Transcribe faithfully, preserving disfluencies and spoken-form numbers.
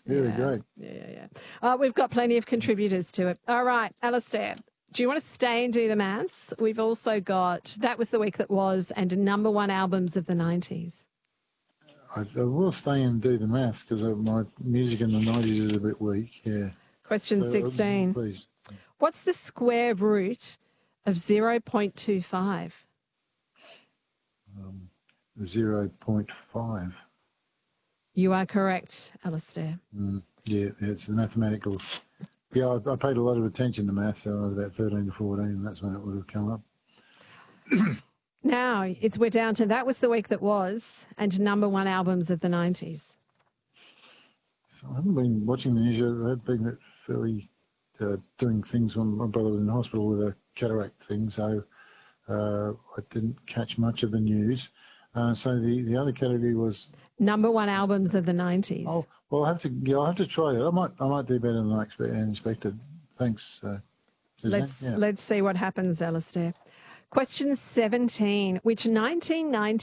Very yeah. great. Yeah, yeah, yeah. Uh, we've got plenty of contributors to it. All right, Alistair, do you want to stay and do the maths? We've also got That Was the Week That Was and number one albums of the nineties. I, I will stay and do the maths because my music in the nineties is a bit weak. Yeah. Question so, sixteen. Uh, please. What's the square root of zero point two five? Um, zero point five. You are correct, Alistair. Mm, yeah, it's the mathematical. Yeah, I, I paid a lot of attention to maths, so I was about thirteen to fourteen, and that's when it would have come up. Now, it's we're down to That Was the Week That Was and number one albums of the nineties. So I haven't been watching the news. I've been fairly uh, doing things when my brother was in hospital with a cataract thing, so uh, I didn't catch much of the news. Uh, so the, the other category was number one albums of the nineties. Oh well, I have to. Yeah, I have to try that. I might. I might do better than I expect, expected. Thanks, uh, Suzanne. Let's yeah. let's see what happens, Alistair. Question seventeen. Which nineteen ninety